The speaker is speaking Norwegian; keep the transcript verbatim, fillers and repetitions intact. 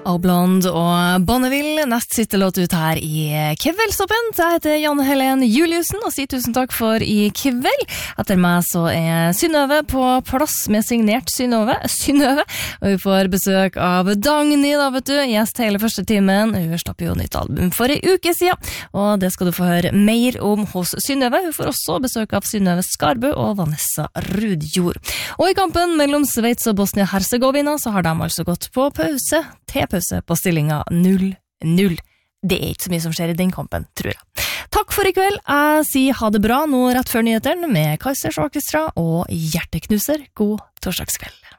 Blond og Bonneville, nest siste låt ut her i Kveldstoppen. Jeg heter Janne Helen Juliussen og sier tusen takk for i kveld. Etter meg så er Synnøve på plass med signert Synnøve, Synnøve, og vi får besøk av Dagny da, vet du, gjest hele første timen. Hun slapp jo nytt album for en uke siden, og det skal du få høre mer om hos Synnøve. Hun får også besøk av Synnøve Skarbø og Vanessa Rudjord. Og i kampen mellom Sveits og Bosnia-Herzegovina så har de altså gått på pause, til pause på stillinga null null. Det er ikke så mye som skjer i den kampen, tror jeg. Takk for i kveld. Jeg sier ha det bra nå rett før nyhetene med Kaizers Orkestra og Hjerteknuser. God torsdagskveld.